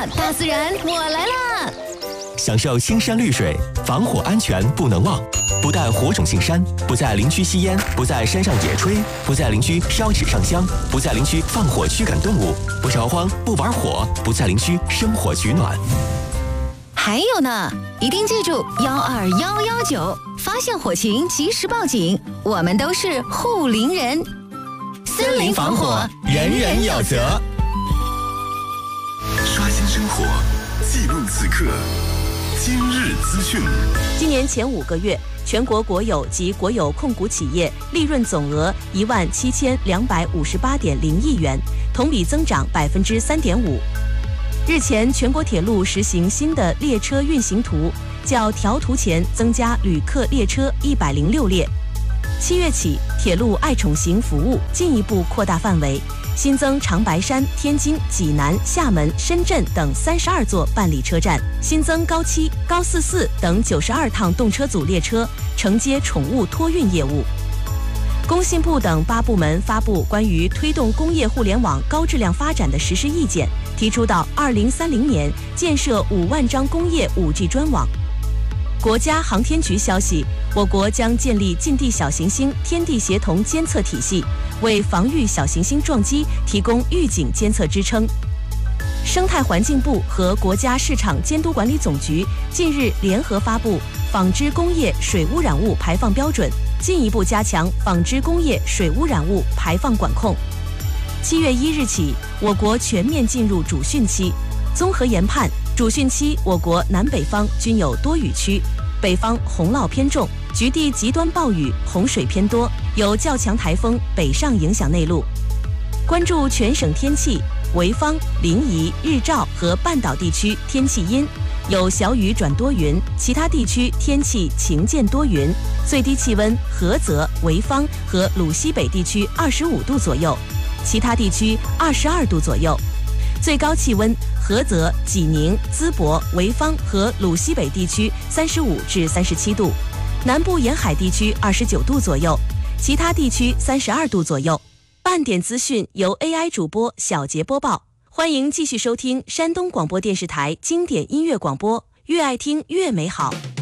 啦！大自然，我来啦！ 享受青山绿水，防火安全不能忘。不带火种进山，不在林区吸烟，不在山上野炊，不在林区烧纸上香，不在林区放火驱赶动物，不烧荒，不玩火，不在林区生火取暖。 还有呢，一定记住12119，发现火情及时报警，我们都是护林人。 森林防火，人人有责。 刷新生活，记录此刻。今日资讯。 今年前5个月，全国国有及国有控股企业利润总额17258.0亿元，同比增长3.5%。日前，全国铁路实行新的列车运行图，较调图前增加旅客列车106列。7月起，铁路爱宠行服务进一步扩大范围，新增长白山、天津、济南、厦门、深圳等32座办理车站，新增高7、高44等92趟动车组列车，承接宠物托运业务。工信部等8部门发布关于推动工业互联网高质量发展的实施意见，提出到2030年建设5万张工业5G 专网。国家航天局消息，我国将建立近地小行星天地协同监测体系，为防御小行星撞击提供预警监测支撑。生态环境部和国家市场监督管理总局近日联合发布纺织工业水污染物排放标准，进一步加强纺织工业水污染物排放管控。7月1日起，我国全面进入主汛期。综合研判，主汛期我国南北方均有多雨区，北方洪涝偏重，局地极端暴雨、洪水偏多，有较强台风北上影响内陆。关注全省天气，潍坊、临沂、日照和半岛地区天气阴，有小雨转多云，其他地区天气晴间多云。最低气温，菏泽、潍坊和鲁西北地区25度左右，其他地区22度左右。最高气温，菏泽、济宁、淄博、潍坊和鲁西北地区35至37度，南部沿海地区29度左右，其他地区32度左右。半点资讯由 AI 主播小杰播报，欢迎继续收听山东广播电视台经典音乐广播，越爱听越美好。